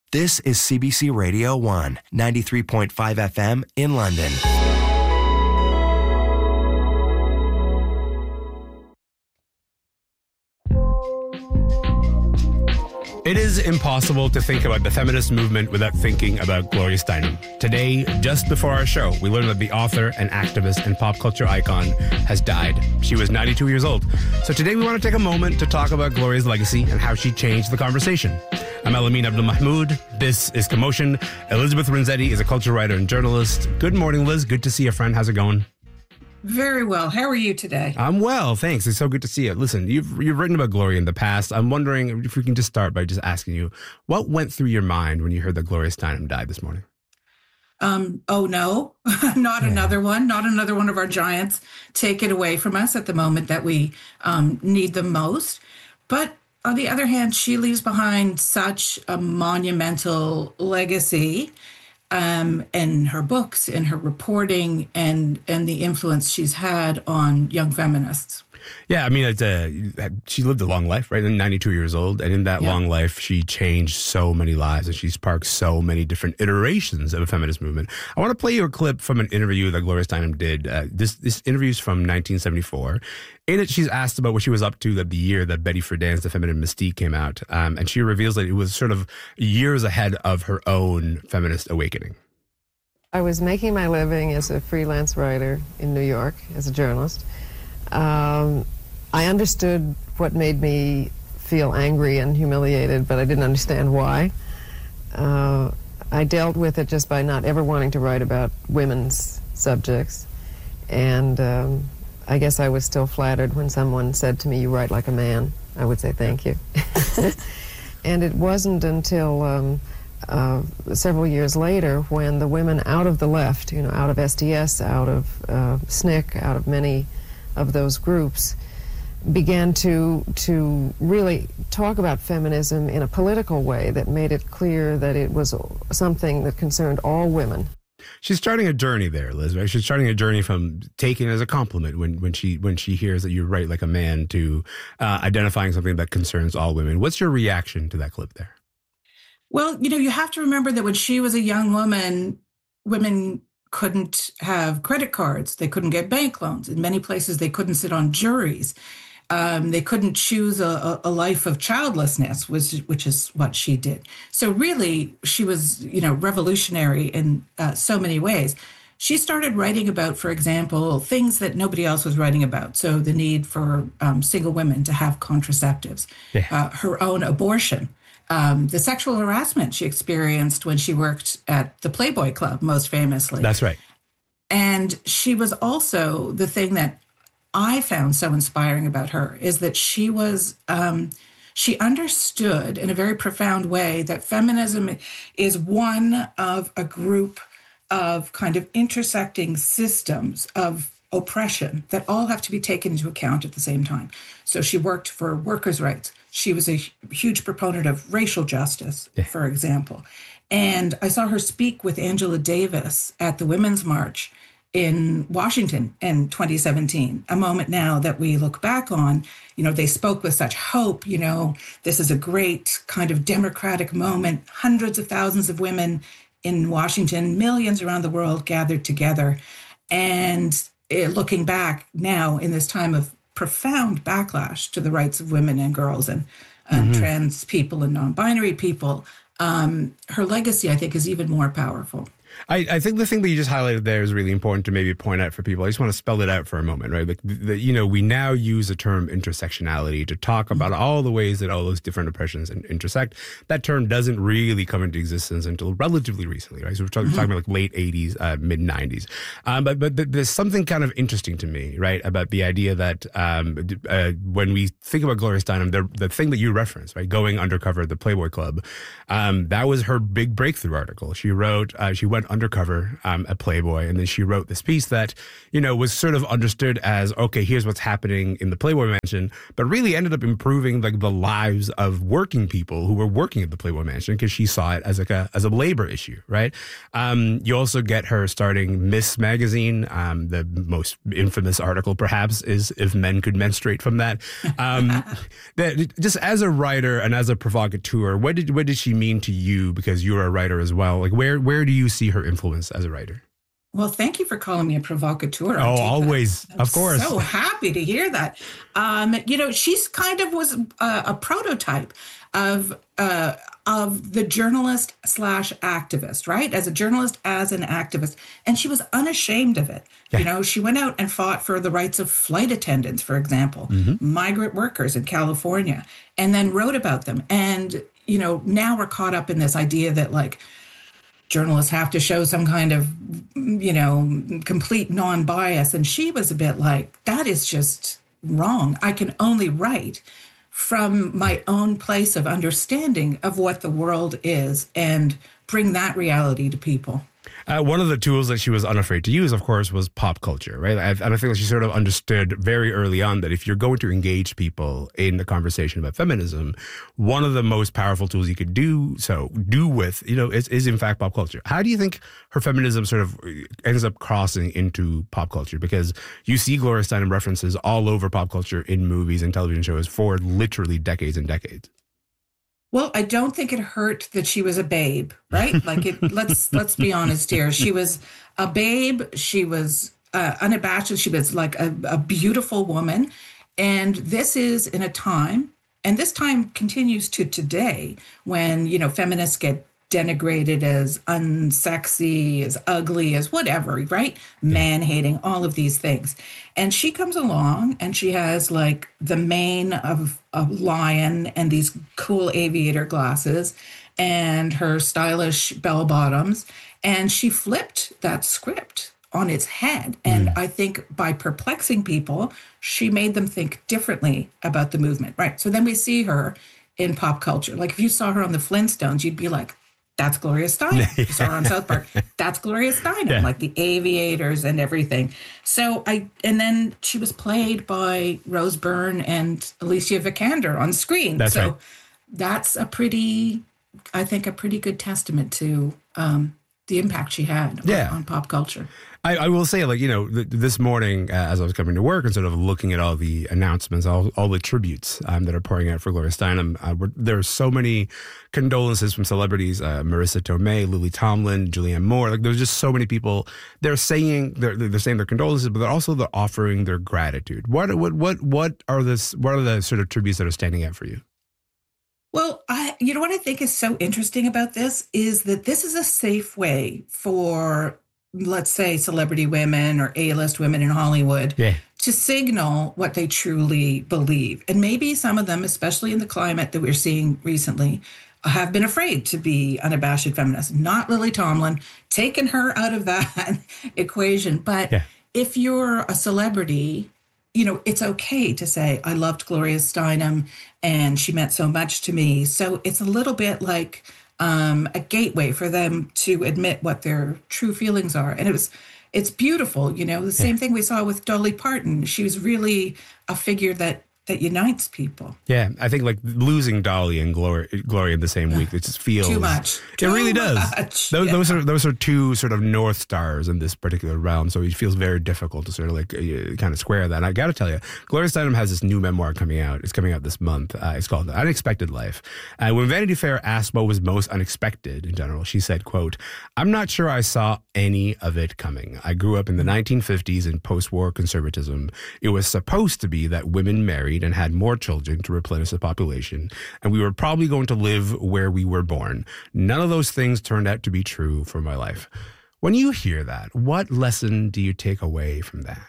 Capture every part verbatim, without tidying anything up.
This is C B C Radio one, ninety-three point five F M in London. It is impossible to think about the feminist movement without thinking about Gloria Steinem. Today, just before our show, we learned that the author and activist and pop culture icon has died. She was ninety-two years old. So today we want to take a moment to talk about Gloria's legacy and how she changed the conversation. I'm Elamin Abdul-Mahmoud. This is Commotion. Elizabeth Renzetti is a culture writer and journalist. Good morning, Liz. Good to see you, friend. How's it going? Very well. How are you today? I'm well, thanks. It's so good to see you. Listen, you've you've written about Gloria in the past. I'm wondering if we can just start by just asking you, what went through your mind when you heard that Gloria Steinem died this morning? Um, oh, no, not yeah. another one, not another one of our giants taken away from us at the moment that we um, need them most. But on the other hand, she leaves behind such a monumental legacy um, in her books, in her reporting, and and the influence she's had on young feminists. Yeah, I mean, it's a, she lived a long life, right? And ninety-two years old. And in that yeah. long life, she changed so many lives and she sparked so many different iterations of a feminist movement. I want to play you a clip from an interview that Gloria Steinem did. Uh, this this interview is from nineteen seventy-four. In it, she's asked about what she was up to that the year that Betty Friedan's The Feminine Mystique came out. Um, and she reveals that it was sort of years ahead of her own feminist awakening. I was making my living as a freelance writer in New York, as a journalist. Um, I understood what made me feel angry and humiliated, but I didn't understand why. Uh, I dealt with it just by not ever wanting to write about women's subjects. And um, I guess I was still flattered when someone said to me, "You write like a man." I would say, "Thank you." And it wasn't until um, uh, several years later when the women out of the left, you know, out of S D S, out of uh, S N C C, out of many of those groups, began to to really talk about feminism in a political way that made it clear that it was something that concerned all women. She's starting a journey there, Liz, right? She's starting a journey from taking it as a compliment when, when she when she hears that you write like a man to uh, identifying something that concerns all women. What's your reaction to that clip there? Well, you know, you have to remember that when she was a young woman, women couldn't have credit cards. They couldn't get bank loans. In many places, they couldn't sit on juries. Um, they couldn't choose a, a life of childlessness, which, which is what she did. So really, she was, you know, revolutionary in uh, so many ways. She started writing about, for example, things that nobody else was writing about. So the need for um, single women to have contraceptives, yeah. uh, her own abortion, Um, the sexual harassment she experienced when she worked at the Playboy Club, most famously. That's right. And she was also, the thing that I found so inspiring about her is that she was, um, she understood in a very profound way that feminism is one of a group of kind of intersecting systems of oppression that all have to be taken into account at the same time. So she worked for workers' rights. She was a huge proponent of racial justice, yeah. for example. And I saw her speak with Angela Davis at the Women's March in Washington in twenty seventeen, a moment now that we look back on. You know, they spoke with such hope. You know, this is a great kind of democratic moment. Hundreds of thousands of women in Washington, millions around the world gathered together. And it, looking back now in this time of profound backlash to the rights of women and girls and, and mm-hmm. trans people and non-binary people, um, her legacy, I think, is even more powerful. I, I think the thing that you just highlighted there is really important to maybe point out for people. I just want to spell it out for a moment, right? Like, the, the, you know, we now use the term intersectionality to talk about mm-hmm. all the ways that all those different oppressions intersect. That term doesn't really come into existence until relatively recently, right? So we're talking, mm-hmm. talking about like late eighties, uh, mid nineties. Um, but, but there's something kind of interesting to me, right, about the idea that um, uh, when we think about Gloria Steinem, the, the thing that you referenced, right, going undercover at the Playboy Club, um, that was her big breakthrough article. She wrote, uh, she went went undercover um, at Playboy, and then she wrote this piece that, you know, was sort of understood as, okay, here's what's happening in the Playboy Mansion, but really ended up improving like the lives of working people who were working at the Playboy Mansion because she saw it as like a as a labor issue, right? Um, you also get her starting Miss Magazine. Um, the most infamous article, perhaps, is if men could menstruate from that. Um, that just as a writer and as a provocateur, what did what did she mean to you? Because you're a writer as well. Like, where where do you see her influence as a writer? Well, thank you for calling me a provocateur. Oh, always, I'm of course. So happy to hear that. Um, you know, she's kind of was a, a prototype of uh, of the journalist slash activist, right? As a journalist, as an activist, and she was unashamed of it. Yeah. You know, she went out and fought for the rights of flight attendants, for example, mm-hmm. migrant workers in California, and then wrote about them. And you know, now we're caught up in this idea that like journalists have to show some kind of, you know, complete non-bias. And she was a bit like, that is just wrong. I can only write from my own place of understanding of what the world is and bring that reality to people. Uh, one of the tools that she was unafraid to use, of course, was pop culture, right? I, and I think that she sort of understood very early on that if you're going to engage people in the conversation about feminism, one of the most powerful tools you could do so do with, you know, is, is in fact pop culture. How do you think her feminism sort of ends up crossing into pop culture? Because you see Gloria Steinem references all over pop culture in movies and television shows for literally decades and decades. Well, I don't think it hurt that she was a babe, right? Like, it, let's let's be honest here. She was a babe. She was uh, unabashed. She was like a, a beautiful woman. And this is in a time, and this time continues to today, when, you know, feminists get denigrated as unsexy, as ugly, as whatever, right? Man-hating, all of these things. And she comes along and she has like the mane of a lion and these cool aviator glasses and her stylish bell bottoms. And she flipped that script on its head. And mm. I think by perplexing people, she made them think differently about the movement, right? So then we see her in pop culture. Like if you saw her on the Flintstones, you'd be like, that's Gloria Steinem. You saw her on South Park. That's Gloria Steinem, yeah. Like the aviators and everything. So I, and then she was played by Rose Byrne and Alicia Vikander on screen. That's so right. That's a pretty, I think, a pretty good testament to um, the impact she had yeah. on, on pop culture. I, I will say, like, you know, th- this morning uh, as I was coming to work and sort of looking at all the announcements, all, all the tributes um, that are pouring out for Gloria Steinem, uh, were, there are so many condolences from celebrities, uh, Marissa Tomei, Lily Tomlin, Julianne Moore. Like, there's just so many people. They're saying they're, they're saying their condolences, but they're also they're offering their gratitude. What what what what are this? What are the sort of tributes that are standing out for you? Well, I, you know what I think is so interesting about this is that this is a safe way for, let's say, celebrity women or A-list women in Hollywood yeah. to signal what they truly believe. And maybe some of them, especially in the climate that we're seeing recently, have been afraid to be unabashed feminists. Not Lily Tomlin, taking her out of that equation. But yeah. if you're a celebrity, you know, it's okay to say, I loved Gloria Steinem and she meant so much to me. So it's a little bit like um, a gateway for them to admit what their true feelings are. And it was, it's beautiful. You know, the same thing we saw with Dolly Parton. She was really a figure that that unites people. Yeah, I think like losing Dolly and Gloria, Gloria in the same week, it just feels too much. It Too really does. much. Those, Yeah. those are those are two sort of north stars in this particular realm. So it feels very difficult to sort of like uh, kind of square that. And I got to tell you, Gloria Steinem has this new memoir coming out. It's coming out this month. Uh, it's called Unexpected Life. And when Vanity Fair asked what was most unexpected in general, she said, "quote I'm not sure I saw any of it coming. I grew up in the nineteen fifties in post-war conservatism. It was supposed to be that women married and had more children to replenish the population, and we were probably going to live where we were born. None of those things turned out to be true for my life." When you hear that, what lesson do you take away from that?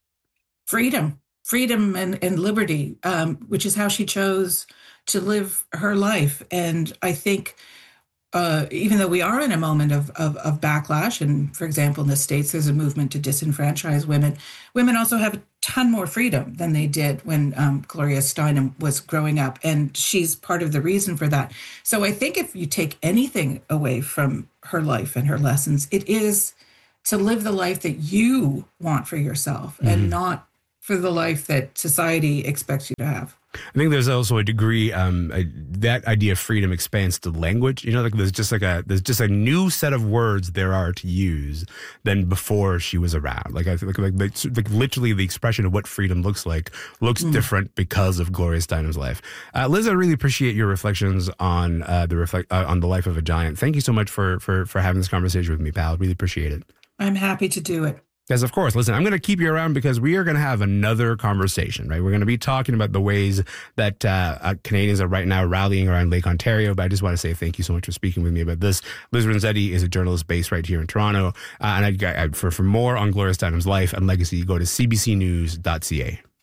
Freedom, freedom and, and liberty, um, which is how she chose to live her life. And I think uh, even though we are in a moment of, of, of backlash, and for example, in the States, there's a movement to disenfranchise women, women also have a ton more freedom than they did when um, Gloria Steinem was growing up. And she's part of the reason for that. So I think if you take anything away from her life and her lessons, it is to live the life that you want for yourself mm-hmm. and not for the life that society expects you to have. I think there's also a degree um, a, that idea of freedom expands to language. You know, like there's just like a there's just a new set of words there are to use than before she was around. Like I think like, like, like literally the expression of what freedom looks like looks mm. different because of Gloria Steinem's life. Uh, Liz, I really appreciate your reflections on uh, the reflect uh, on the life of a giant. Thank you so much for for for having this conversation with me, pal. Really appreciate it. I'm happy to do it. Yes, of course. Listen, I'm going to keep you around because we are going to have another conversation, right? We're going to be talking about the ways that uh, uh, Canadians are right now rallying around Lake Ontario. But I just want to say thank you so much for speaking with me about this. Liz Renzetti is a journalist based right here in Toronto. Uh, and I, I, for, for more on Gloria Steinem's life and legacy, go to c b c news dot c a.